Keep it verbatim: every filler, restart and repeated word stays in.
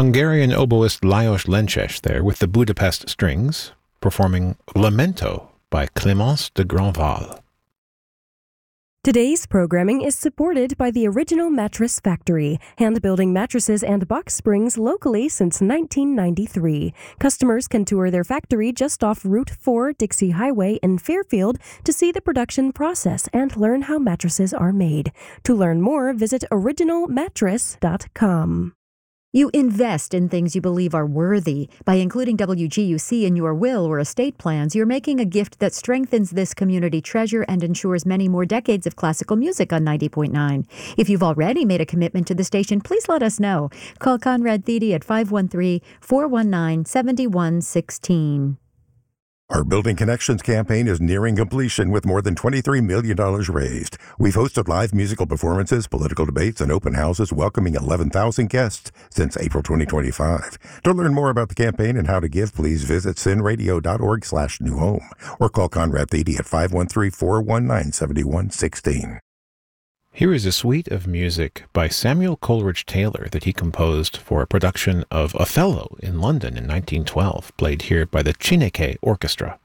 Hungarian oboist Lajos Lences there with the Budapest Strings, performing Lamento by Clémence de Grandval. Today's programming is supported by the Original Mattress Factory, hand-building mattresses and box springs locally since nineteen ninety-three. Customers can tour their factory just off Route four Dixie Highway in Fairfield to see the production process and learn how mattresses are made. To learn more, visit original mattress dot com. You invest in things you believe are worthy. By including W G U C in your will or estate plans, you're making a gift that strengthens this community treasure and ensures many more decades of classical music on ninety point nine. If you've already made a commitment to the station, please let us know. Call Conrad Thede at five one three, four one nine, seven one one six. Our Building Connections campaign is nearing completion with more than twenty-three million dollars raised. We've hosted live musical performances, political debates, and open houses welcoming eleven thousand guests since April twenty twenty-five. To learn more about the campaign and how to give, please visit sinradio.org slash new home or call Conrad Thede at five one three, four one nine, seven one one six. Here is a suite of music by Samuel Coleridge Taylor that he composed for a production of Othello in London in nineteen twelve, played here by the Chineke Orchestra.